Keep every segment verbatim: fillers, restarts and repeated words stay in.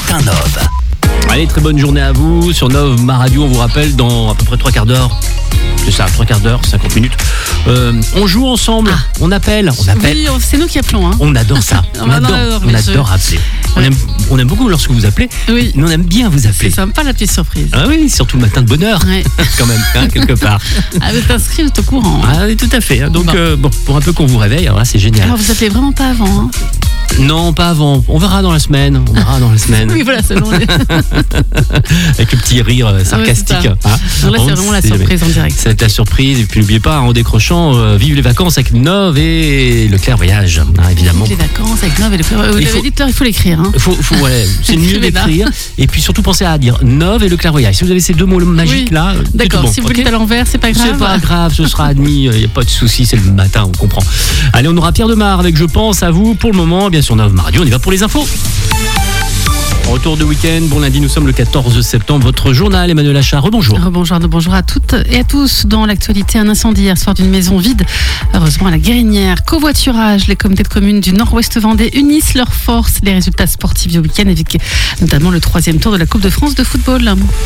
Matin Nove. Allez, très bonne journée à vous. Sur Nove, ma radio, on vous rappelle, dans à peu près trois quarts d'heure. C'est ça, trois quarts d'heure, cinquante minutes. Euh, on joue ensemble, ah. on appelle, on appelle. Oui, c'est nous qui appelons. Hein. On adore ça. on, on adore, adore, on adore appeler. On, ouais. aime, on aime beaucoup lorsque vous appelez. Oui. Mais on aime bien vous appeler. C'est sympa la petite surprise. Ah oui, surtout le matin de bonne heure. Ouais. Quand même, hein, quelque part. Ah, vous êtes inscrit, vous êtes au courant. Hein. Ah oui, tout à fait. Hein. Donc, bon. Euh, bon, pour un peu qu'on vous réveille, alors là, c'est génial. Alors, vous appelez vraiment pas avant. Hein. Non, pas avant. On verra dans la semaine. On verra dans la semaine. Oui, voilà, selon les... Avec le petit rire sarcastique. Ah ouais, hein. Non, là, c'est vraiment la surprise en direct. C'est la surprise. Et puis, n'oubliez pas, en décrochant, euh, vive les vacances avec Nove et le clairvoyage, hein, évidemment. Vive les vacances avec Nove et le clairvoyage. Vous l'avez dit tout à l'heure, il faut l'écrire. Hein. Faut, faut, ouais, c'est mieux d'écrire. Et puis, surtout, pensez à dire Nove et le clairvoyage. Si vous avez ces deux mots magiques oui. là, d'accord. Bon, si vous okay le dites à l'envers, c'est pas grave. C'est pas grave, ce sera admis. Il n'y a pas de souci, c'est le matin, on comprend. Allez, on aura Pierre Demar avec Je pense à vous. Pour le moment, bien sûr, Nove Radio, on y va pour les infos. Retour de week-end, bon lundi, nous sommes le quatorze septembre. Votre journal, Emmanuel Achard, rebonjour. Rebonjour, bonjour à toutes et à tous. Dans l'actualité, un incendie hier soir d'une maison vide, heureusement à la Guérinière. Covoiturage, les comités de communes du Nord-Ouest Vendée unissent leurs forces. Les résultats sportifs du week-end avec notamment le troisième tour de la Coupe de France de football.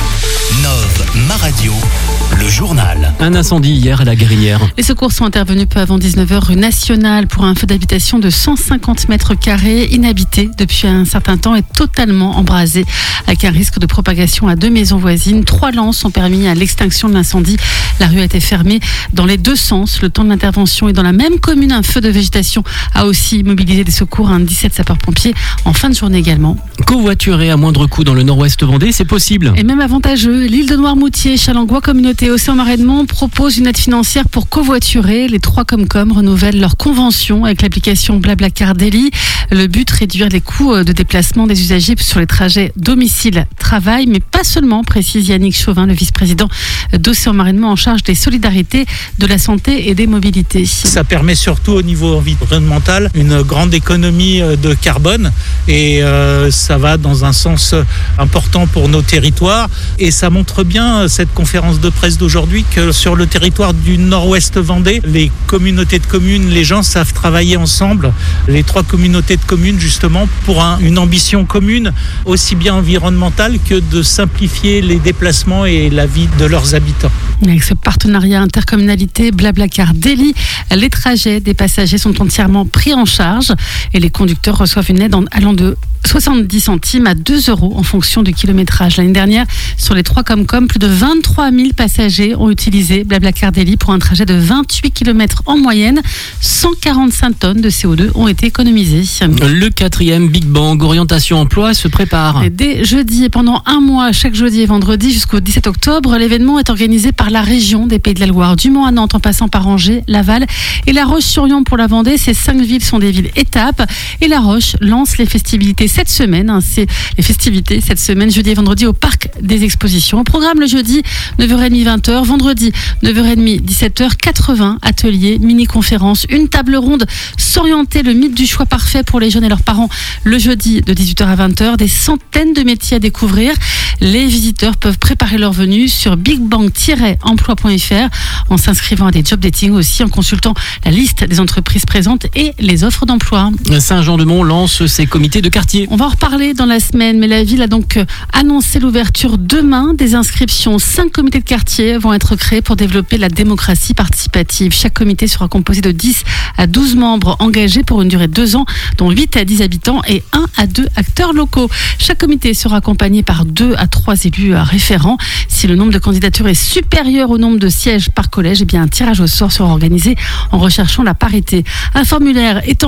Nove, ma radio, le journal. Un incendie hier à la Guérinière. Les secours sont intervenus peu avant dix-neuf heures rue Nationale pour un feu d'habitation de cent cinquante mètres carrés, inhabité depuis un certain temps et totalement embrasé, avec un risque de propagation à deux maisons voisines. Trois lances ont permis à l'extinction de l'incendie. La rue a été fermée dans les deux sens le temps de l'intervention, et dans la même commune, un feu de végétation a aussi mobilisé des secours, un dix-sept sapeurs-pompiers en fin de journée également. Covoiturer à moindre coût dans le Nord-Ouest Vendée, c'est possible. Et même avantageux. L'île de Noirmoutier, Chalangois Communauté, Océan-Marais-de-Mont propose une aide financière pour covoiturer. Les trois Comcom renouvellent leur convention avec l'application Blablacar Daily. Le but, réduire les coûts de déplacement des usagers sur les trajets domicile-travail, mais pas seulement, précise Yannick Chauvin, le vice-président d'Océan-Marais-de-Mont en charge des solidarités, de la santé et des mobilités. Ça permet surtout au niveau environnemental une grande économie de carbone, et euh, ça va dans un sens important pour nos territoires, et ça montre bien, cette conférence de presse d'aujourd'hui, que sur le territoire du Nord-Ouest Vendée, les communautés de communes, les gens savent travailler ensemble, les trois communautés de communes justement, pour un, une ambition commune, aussi bien environnementale que de simplifier les déplacements et la vie de leurs habitants. Avec ce partenariat intercommunalité Blablacar Daily, les trajets des passagers sont entièrement pris en charge et les conducteurs reçoivent une aide en allant de soixante-dix centimes à deux euros en fonction du kilométrage. L'année dernière, sur les trois Comcom, plus de vingt-trois mille passagers ont utilisé Blablacar Daily pour un trajet de vingt-huit kilomètres en moyenne. cent quarante-cinq tonnes de C O deux ont été économisées. Le quatrième Big Bang Orientation Emploi se prépare. Et dès jeudi et pendant un mois, chaque jeudi et vendredi jusqu'au dix-sept octobre, l'événement est organisé par la région des Pays de la Loire, du Mans à Nantes en passant par Angers, Laval et La Roche-sur-Yon pour la Vendée. Ces cinq villes sont des villes étapes et La Roche lance les festivités cette semaine. Hein, c'est les festivités cette semaine, jeudi et vendredi au Parc des Expositions. Au programme le jeudi, neuf heures trente, vingt heures. Vendredi, neuf heures trente, dix-sept heures. quatre-vingts ateliers, mini-conférences, une table ronde s'orienter le mythe du choix parfait pour les jeunes et leurs parents. Le jeudi de dix-huit heures à vingt heures, des centaines de métiers à découvrir. Les visiteurs peuvent préparer leur venue sur big bang tiret emploi point f r en s'inscrivant à des job dating aussi, en consultant la liste des entreprises présentes et les offres d'emploi. Saint-Jean-de-Mont lance ses comités de quartier. On va en reparler dans la semaine, mais la ville a donc annoncé l'ouverture demain des inscriptions. Cinq comités de quartier vont être créés pour développer la démocratie participative. Chaque comité sera composé de dix à douze membres engagés pour une durée de deux ans, dont huit à dix habitants et un à deux acteurs locaux. Chaque comité sera accompagné par deux à trois élus référents. Si le nombre de candidatures est supérieur au nombre de sièges par collège, eh bien un tirage au sort sera organisé en recherchant la parité. Un formulaire étant